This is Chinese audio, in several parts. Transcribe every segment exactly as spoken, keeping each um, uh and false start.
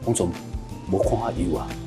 洪总没看他游啊。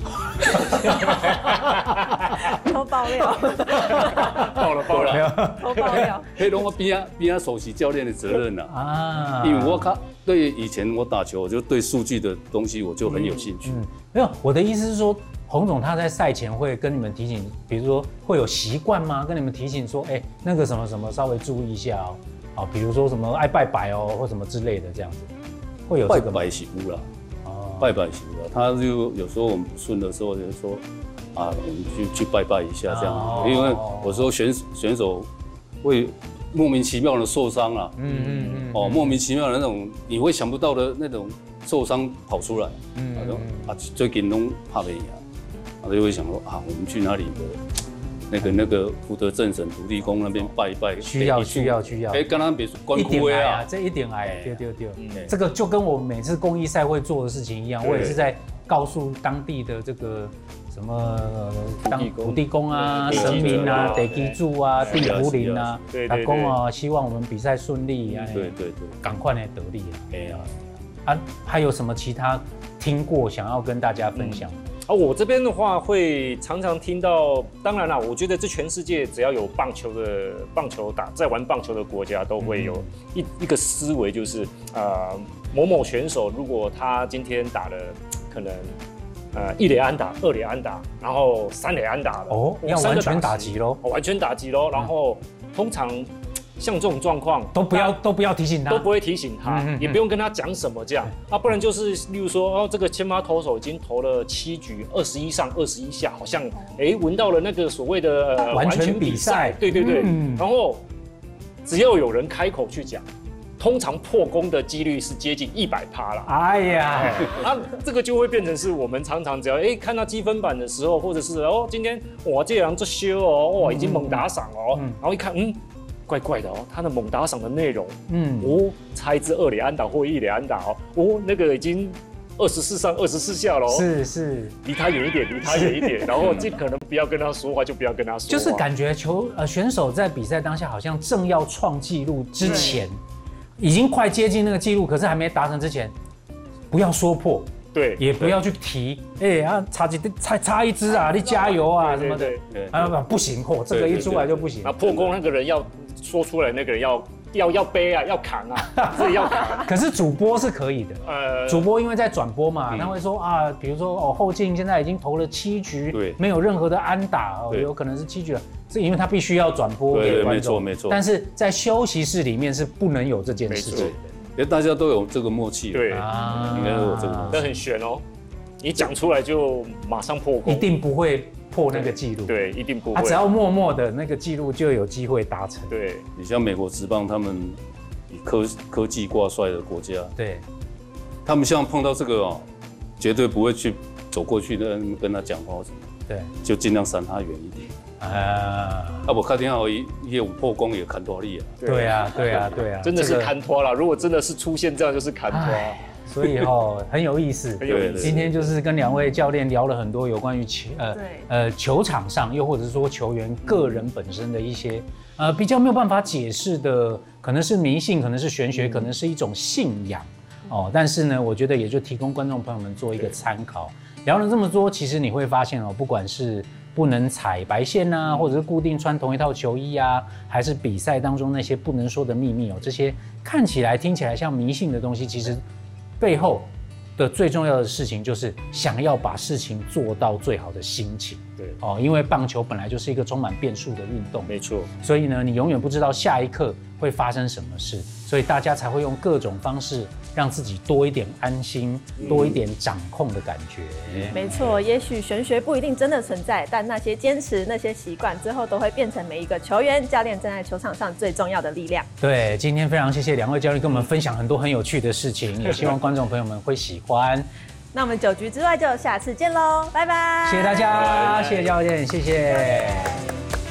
偷爆料， 爆了爆了， 偷爆料。 黑龙我边啊边啊首席教练的责任呐啊，因为我看对以前我打球，我就对数据的东西我就很有兴趣。 嗯，没有，我的意思是说，洪总他在赛前会跟你们提醒，比如说会有习惯吗？跟你们提醒说，哎，那个什么什么稍微注意一下哦，好，比如说什么爱拜拜哦，或什么之类的这样子，会有这个吗？ 拜拜是有啦，哦，拜拜是有啦，他就有时候我们不顺的时候就说。啊，我们去去拜拜一下这样，哦、因为有时候选选手会莫名其妙的受伤了，嗯嗯嗯，哦，莫名其妙的那种你会想不到的那种受伤跑出来，嗯嗯啊，最近都怕没赢，啊，就会想说啊，我们去哪里的那个那个福德正神土地公那边拜一拜， 需要需要需要， 哎，刚刚别说关枯威啊， 这一点哎，对对对，这个就跟我每次公益赛会做的事情一样，我也是在告诉当地的这个。什么当土地公啊、神明啊、地基主啊、地福灵啊，打工啊，希望我们比赛顺利， 对对对， 赶快来得利啊！哎呀，啊，还有什么其他听过想要跟大家分享？ 啊，我这边的话会常常听到，当然啦，我觉得这全世界只要有棒球的棒球打在玩棒球的国家，都会有一一个思维，就是呃某某选手如果他今天打了可能。呃，一垒安打，二垒安打，然后三垒安打了， 哦，要完全打击喽， 完全打击喽。然后通常像这种状况， 都不要都不要提醒他， 都不会提醒他，也不用跟他讲什么这样。啊，不然就是例如说，哦，这个先发投手已经投了七局，二十一上二十一下，好像哎闻到了那个所谓的完全比赛， 对对对。然后只要有人开口去讲。通常破功的几率是接近一百趴啦。 哎呀， 啊，这个就会变成是我们常常只要哎看到积分板的时候，或者是哦今天哇这人这修哦，哇已经猛打赏哦，然后一看嗯怪怪的哦，他的猛打赏的内容，嗯哦差一支二垒安打或一垒安打哦，哦那个已经二十四上二十四下喽， 是是， 离他远一点，离他远一点，然后尽可能不要跟他说话，就不要跟他说话， 就是感觉球呃选手在比赛当下好像正要创纪录之前。已经快接近那个记录，可是还没达成之前，不要说破， 对， 也不要去提，哎啊，差几差差一支啊，你加油啊什么的，啊不行，嚯，这个一出来就不行。 那破功那个人要说出来，那个人要要要背啊，要扛啊，自己要扛。 可是主播是可以的，呃，主播因为在转播嘛，他会说啊，比如说哦，后进现在已经投了七局，对，没有任何的安打，哦，有可能是七局了。是因为他必须要转播给观众，没错没错。但是在休息室里面是不能有这件事情的， 因为大家都有这个默契， 对啊，应该都有这个默契。 那很悬哦，你讲出来就马上破功， 一定不会破那个记录， 对，一定不会。 他只要默默的那个记录就有机会达成。 对， 你像美国职棒，他们以科科技挂帅的国家，对，他们像碰到这个哦，绝对不会去走过去跟跟他讲话或什么，对，就尽量闪他远一点。啊，啊！我看电话，伊业务破功也砍脱力啊。 对啊，对啊，对啊， 真的是砍脱了。如果真的是出现这样，就是砍脱。 所以哦，很有意思。很有意思。今天就是跟两位教练聊了很多有关于球呃呃球场上，又或者是说球员个人本身的一些呃比较没有办法解释的，可能是迷信，可能是玄学，可能是一种信仰哦。但是呢，我觉得也就提供观众朋友们做一个参考。聊了这么多，其实你会发现哦，不管是不能踩白线啊，或者是固定穿同一套球衣啊，还是比赛当中那些不能说的秘密哦，这些看起来、听起来像迷信的东西，其实背后的最重要的事情就是想要把事情做到最好的心情。对哦，因为棒球本来就是一个充满变数的运动， 没错。 所以呢，你永远不知道下一刻会发生什么事，所以大家才会用各种方式让自己多一点安心，多一点掌控的感觉。 没错，也许玄学不一定真的存在，但那些坚持、那些习惯，最后都会变成每一个球员、教练站在球场上最重要的力量。 对，今天非常谢谢两位教练跟我们分享很多很有趣的事情，也希望观众朋友们会喜欢。 那我们九局之外就下次见喽，拜拜！ 谢谢大家，谢谢教练，谢谢。